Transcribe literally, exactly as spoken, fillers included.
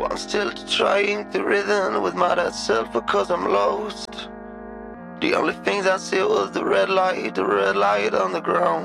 I'm still trying to rhythm with my dead self because I'm lost. The only things I see was the red light, the red light on the ground.